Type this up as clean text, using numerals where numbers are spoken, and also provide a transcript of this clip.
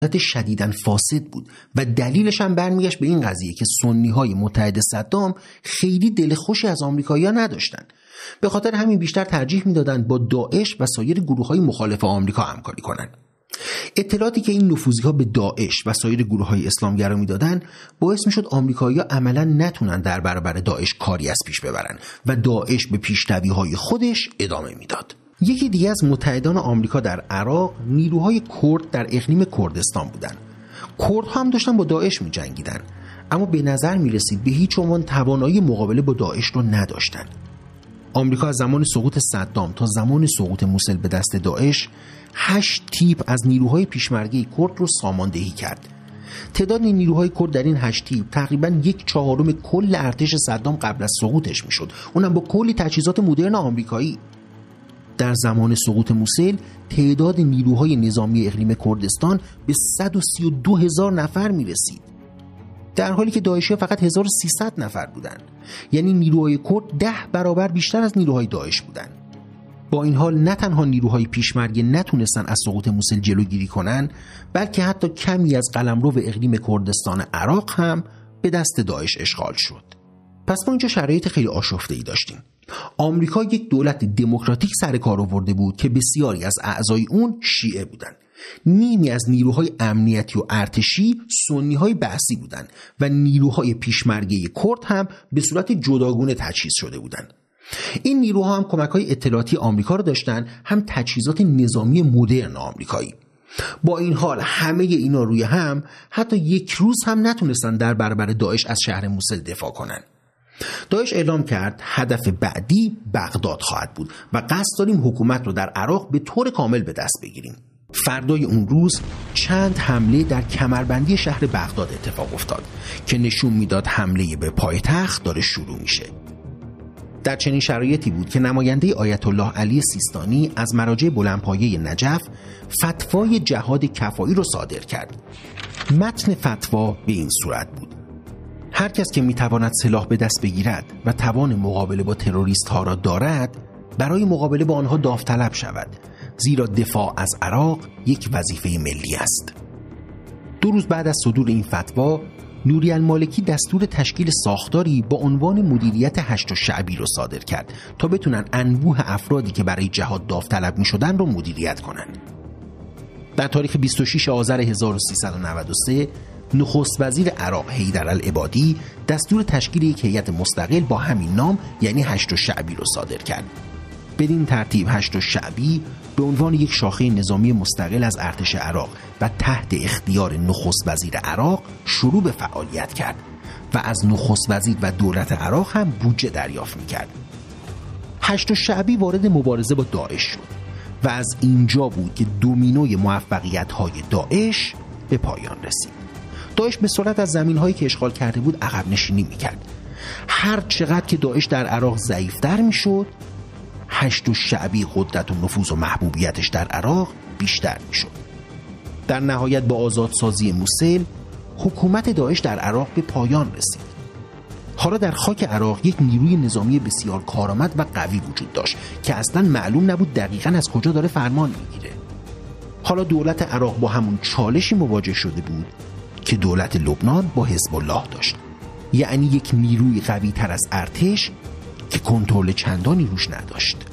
شدیداً فاسد بود و دلیلش هم برمیگشت به این قضیه که سنی‌های متحد صدام خیلی دل خوشی از آمریکایی‌ها نداشتن. به خاطر همین بیشتر ترجیح میدادن با داعش و سایر گروه‌های مخالف آمریکا همکاری کنن. اطلاعاتی که این نفوذی‌ها به داعش و سایر گروه‌های اسلامگرا میدادن باعث میشد آمریکایی‌ها عملاً نتونن در برابر داعش کاری از پیش ببرن و داعش به پیشروی‌های خودش ادامه میداد. یکی دیگه از متحدان آمریکا در عراق نیروهای کرد در اقلیم کردستان بودن. کردها هم داشتن با داعش می‌جنگیدن، اما به نظر می‌رسید به هیچ عنوان توانایی مقابله با داعش رو نداشتن. آمریکا از زمان سقوط صدام تا زمان سقوط موسل به دست داعش 8 تیپ از نیروهای پیشمرگه کرد رو ساماندهی کرد. تعداد نیروهای کرد در این 8 تیپ تقریباً 1/4 کل ارتش صدام قبل از سقوطش میشد، اونم با کلی تجهیزات مدرن آمریکایی. در زمان سقوط موسل تعداد نیروهای نظامی اقلیم کردستان به 132,000 نفر میرسید، در حالی که داعشی‌ها فقط 1300 نفر بودند. یعنی نیروهای کرد 10 برابر بیشتر از نیروهای داعش بودند. با این حال نه تنها نیروهای پیشمرگه نتونستن از سقوط موسل جلوگیری کنن، بلکه حتی کمی از قلمرو اقلیم کردستان عراق هم به دست داعش اشغال شد. پس ما اینجا شرایط خیلی آشفته‌ای داشتیم. آمریکا یک دولت دموکراتیک سر کار آورده بود که بسیاری از اعضای اون شیعه بودند. نیمی از نیروهای امنیتی و ارتشی سنی‌های بعثی بودند و نیروهای پیشمرگه کرد هم به صورت جداگونه تجهیز شده بودند. این نیروها هم کمک‌های اطلاعاتی آمریکا رو داشتن، هم تجهیزات نظامی مدرن آمریکایی. با این حال همه اینا روی هم حتی یک روز هم نتونستن در برابر داعش از شهر موسل دفاع کنن. داعش اعلام کرد هدف بعدی بغداد خواهد بود و قصد داریم حکومت رو در عراق به طور کامل به دست بگیریم. فردای اون روز چند حمله در کمربندی شهر بغداد اتفاق افتاد که نشون میداد حمله به پایتخت داره شروع میشه. در چنین شرایطی بود که نماینده آیت الله علی سیستانی از مراجع بلندپایه نجف فتوای جهاد کفایی رو صادر کرد. متن فتوا به این صورت بود: هر کس که میتواند سلاح به دست بگیرد و توان مقابله با تروریست ها را دارد برای مقابله با آنها داوطلب شود، زیرا دفاع از عراق یک وظیفه ملی است. 2 روز بعد از صدور این فتوا، نوری المالکی دستور تشکیل ساختاری با عنوان مدیریت هشت شعبی رو صادر کرد تا بتونن انبوه افرادی که برای جهاد داوطلب می شدن رو مدیریت کنن. در تاریخ 26 آذر 1393 نخست وزیر عراق حیدرالعبادی دستور تشکیل یک هیئت مستقل با همین نام یعنی هشت شعبی رو صادر کرد. بدین ترتیب هشت شعبی به عنوان یک شاخه نظامی مستقل از ارتش عراق و تحت اختیار نخست وزیر عراق شروع به فعالیت کرد و از نخست وزیر و دولت عراق هم بودجه دریافت می‌کرد. هشت شعبی وارد مبارزه با داعش شد و از اینجا بود که دومینوی موفقیت‌های داعش به پایان رسید. داعش به سرعت از زمین‌هایی که اشغال کرده بود عقب نشینی می‌کرد. هر چقدر که داعش در عراق ضعیف‌تر می‌شد، هشت شعبی قدرت و نفوذ و محبوبیتش در عراق بیشتر می‌شد. در نهایت با آزادسازی موسل، حکومت داعش در عراق به پایان رسید. حالا در خاک عراق یک نیروی نظامی بسیار کارآمد و قوی وجود داشت که اصلاً معلوم نبود دقیقاً از کجا داره فرمان میگیره. حالا دولت عراق با همون چالشی مواجه شده بود که دولت لبنان با حزب الله داشت، یعنی یک نیروی قوی تر از ارتش که کنترل چندانی روش نداشت.